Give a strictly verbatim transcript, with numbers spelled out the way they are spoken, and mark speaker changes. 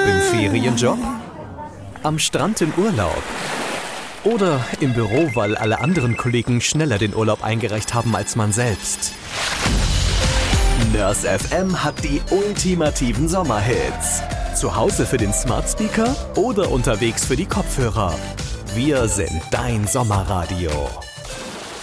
Speaker 1: Im Ferienjob? Am Strand im Urlaub? Oder im Büro, weil alle anderen Kollegen schneller den Urlaub eingereicht haben als man selbst? Nurse F M hat die ultimativen Sommerhits. Zu Hause für den Smart Speaker oder unterwegs für die Kopfhörer. Wir sind dein Sommerradio.